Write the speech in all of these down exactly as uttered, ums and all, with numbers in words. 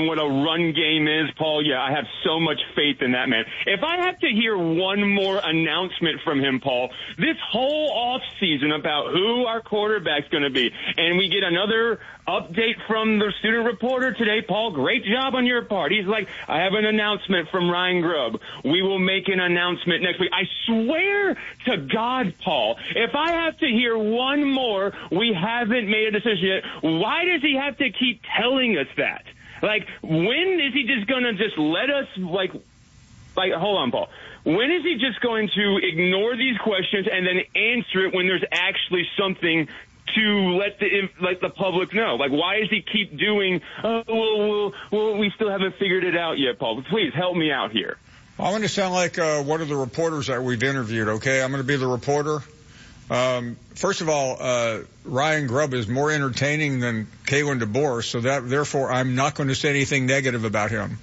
and what a run game is, Paul, yeah, I have so much faith in that man. If I have to hear one more announcement from him, Paul, this whole offseason about who our quarterback's going to be, and we get another update from the student reporter today, Paul, great job on your part. He's like, I have an announcement from Ryan Grubb. We will make an announcement next week. I swear to God, Paul, if I have to hear one more, we haven't made a decision yet, why does he have to keep telling us that? Like, when is he just going to just let us, like, like, hold on, Paul. When is he just going to ignore these questions and then answer it when there's actually something to let the let the public know? Like, why does he keep doing, oh, well, well, well, we still haven't figured it out yet, Paul? Please help me out here. I'm going to sound like uh, one of the reporters that we've interviewed, okay? I'm going to be the reporter. Um, first of all, uh, Ryan Grubb is more entertaining than Kalen DeBoer, so that therefore I'm not going to say anything negative about him.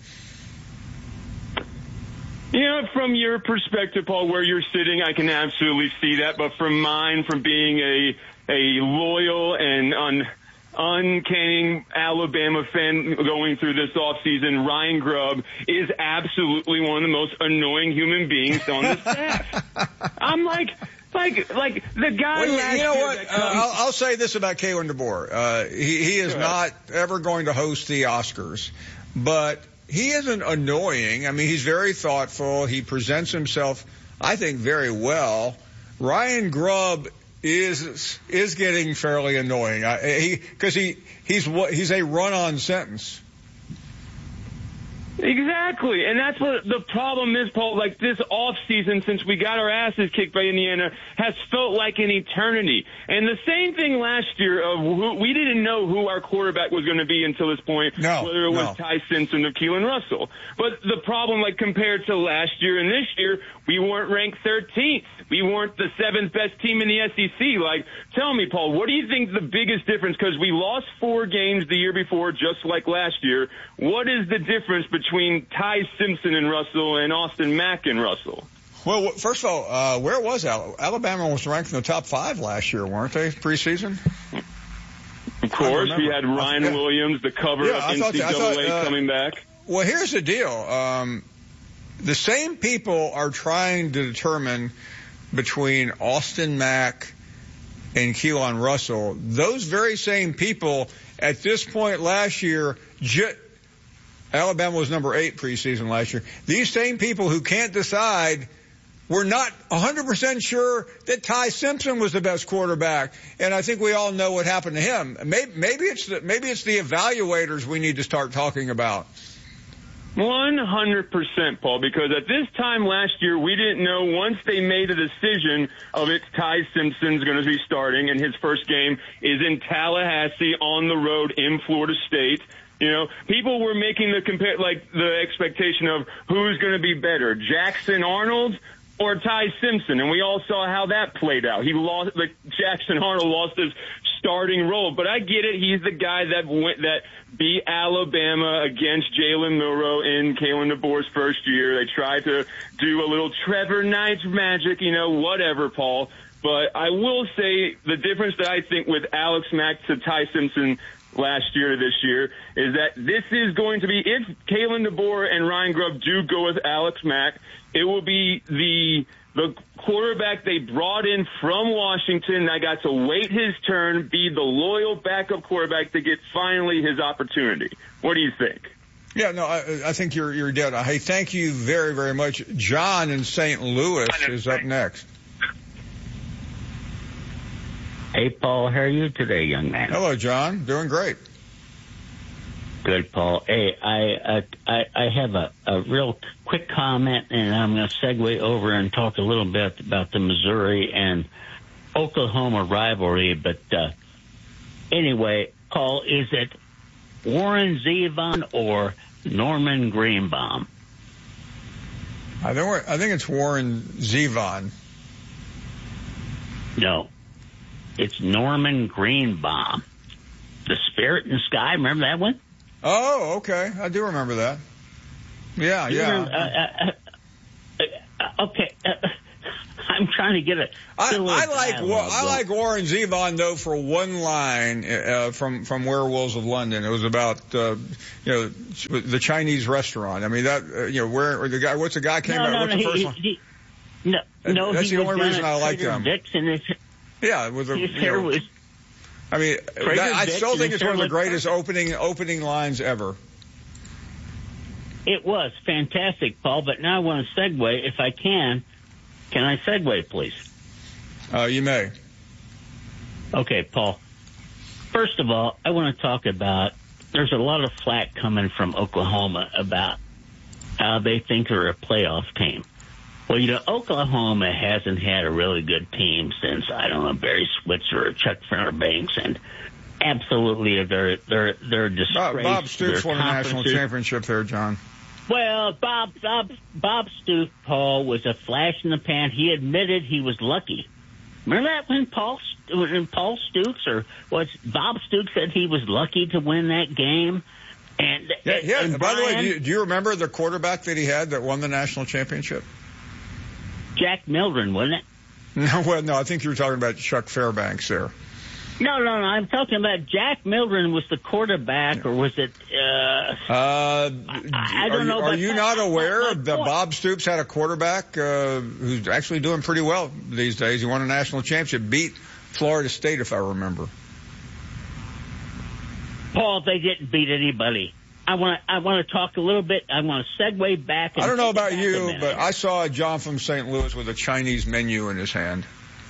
You know, from your perspective, Paul, where you're sitting, I can absolutely see that. But from mine, from being a a loyal and un, uncanny Alabama fan going through this offseason, Ryan Grubb is absolutely one of the most annoying human beings on the staff. I'm like... Like, like the guy. Well, last you know year what? that Uh, comes- I'll, I'll say this about Kalen DeBoer. Uh, he, he is Sure. not ever going to host the Oscars, but he isn't annoying. I mean, he's very thoughtful. He presents himself, I think, very well. Ryan Grubb is is getting fairly annoying. I, he because he he's he's a run-on sentence. Exactly, and that's what the problem is, Paul. Like, this off season, since we got our asses kicked by Indiana, has felt like an eternity. And the same thing last year of who, we didn't know who our quarterback was going to be until this point, no, whether it was no. Ty Simpson or Keelan Russell. But the problem, like, compared to last year and this year, we weren't ranked thirteenth. We weren't the seventh best team in the S E C. Like, tell me, Paul, what do you think the biggest difference? Because we lost four games the year before, just like last year. What is the difference between Ty Simpson and Russell and Austin Mack and Russell? Well, first of all, uh, where was Al- Alabama? Was ranked in the top five last year, weren't they, preseason? Of course, we had Ryan yeah. Williams, the cover yeah, up I N thought C that, double A I thought, uh, coming back. Well, here's the deal. Um, the same people are trying to determine between Austin Mack and Keelan Russell. Those very same people at this point last year, j- Alabama was number eight preseason last year. These same people who can't decide were not one hundred percent sure that Ty Simpson was the best quarterback. And I think we all know what happened to him. Maybe, maybe it's the, maybe it's the evaluators we need to start talking about. one hundred percent, Paul, because at this time last year, we didn't know once they made a decision of it's Ty Simpson's going to be starting, and his first game is in Tallahassee on the road in Florida State. You know, people were making the compare, like the expectation of who's going to be better, Jackson Arnold or Ty Simpson, and we all saw how that played out. He lost, like Jackson Arnold lost his starting role, but I get it. He's the guy that went that beat Alabama against Jalen Milroe in Kalen DeBoer's first year. They tried to do a little Trevor Knight magic, you know, whatever, Paul. But I will say the difference that I think with Alex Mack to Ty Simpson last year to this year is that this is going to be, if Kalen DeBoer and Ryan Grubb do go with Alex Mack, it will be the the quarterback they brought in from Washington that got to wait his turn, be the loyal backup quarterback to get finally his opportunity. What do you think? Yeah, no, I, I think you're you're dead. Hey, thank you very, very much. John in Saint Louis is up next. Hey, Paul, how are you today, young man? Hello, John. Doing great. Good, Paul. Hey, I uh, I, I have a, a real quick comment, and I'm going to segue over and talk a little bit about the Missouri and Oklahoma rivalry. But uh, anyway, Paul, is it Warren Zevon or Norman Greenbaum? I think I think it's Warren Zevon. No, it's Norman Greenbaum. The Spirit in the Sky, remember that one? Oh, okay. I do remember that. Yeah, You yeah. remember, uh, uh, uh, okay. Uh, I'm trying to get a. I, I like I like Warren Zevon though for one line uh, from from Werewolves of London. It was about uh, you know the Chinese restaurant. I mean that uh, you know where or the guy. What's the guy came no, out? No, what's no, the first he, one? He, no, no, that's he the was only reason I like him. Dixon, his, yeah, with the his you hair know, was. I mean, that, I still think it's one of the greatest perfect. opening opening lines ever. It was fantastic, Paul. But now I want to segue, if I can. Can I segue, please? Uh, you may. Okay, Paul. First of all, I want to talk about, there's a lot of flack coming from Oklahoma about how they think they're a playoff team. Well, you know, Oklahoma hasn't had a really good team since, I don't know, Barry Switzer or Chuck Fairbanks, and absolutely they're, they're, they're a disgrace. Bob, Bob Stoops won a national championship there, John. Well, Bob, Bob, Bob Stoops, Paul, was a flash in the pan. He admitted he was lucky. Remember that when Paul, when Paul Stoops or was Bob Stoops said he was lucky to win that game? And yeah, yeah. And by Brian, the way, do you, do you remember the quarterback that he had that won the national championship? Jack Mildren, wasn't it? No, well, no, I think you were talking about Chuck Fairbanks there. No, no, no. I'm talking about Jack Mildren was the quarterback, or was it? Uh, uh, I, I don't are know. You, are you that, not aware that, that Bob Stoops had a quarterback uh, who's actually doing pretty well these days? He won a national championship, beat Florida State, if I remember. Paul, they didn't beat anybody. I want to. I want to talk a little bit. I want to segue back. And I don't know about you, but I saw a John from Saint Louis with a Chinese menu in his hand.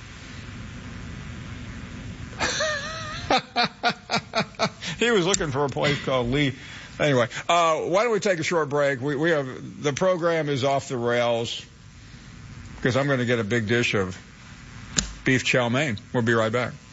He was looking for a place called Lee. Anyway, uh, why don't we take a short break? We, we have the program is off the rails because I'm going to get a big dish of beef chow mein. We'll be right back.